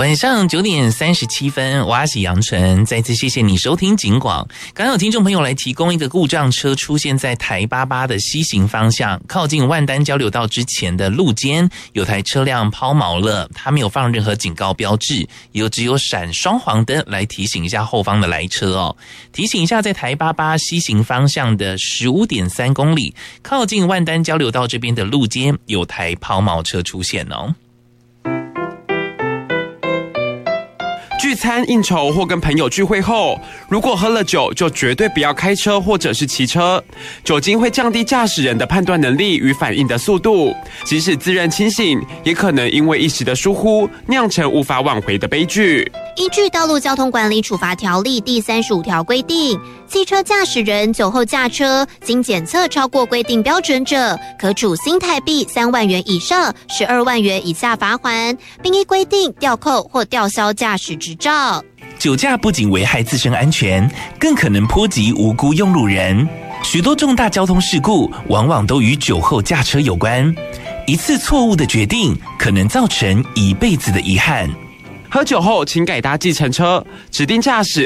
晚上9:37，我是杨纯，再次谢谢你收听警广。刚刚有听众朋友来提供一个故障车出现在台88的西行方向，靠近万丹交流道之前的路肩，有台车辆抛锚了，它没有放任何警告标志，只有闪双黄灯来提醒一下后方的来车哦。提醒一下，在台88西行方向的15.3公里，靠近万丹交流道这边的路肩，有台抛锚车出现哦。 聚餐应酬或跟朋友聚会后，如果喝了酒，就绝对不要开车或者是骑车。酒精会降低驾驶人的判断能力与反应的速度，即使自认清醒，也可能因为一时的疏忽，酿成无法挽回的悲剧。 依据《道路交通管理处罚条例》第35条规定，汽车驾驶人酒后驾车，经检测超过规定标准者，可处新台币3万元以上12万元以下罚锾，并依规定吊扣或吊销驾驶执照。 酒驾不仅危害自身安全，更可能波及无辜用路人。许多重大交通事故往往都与酒后驾车有关，一次错误的决定可能造成一辈子的遗憾。 喝酒后请改搭计程车，指定驾驶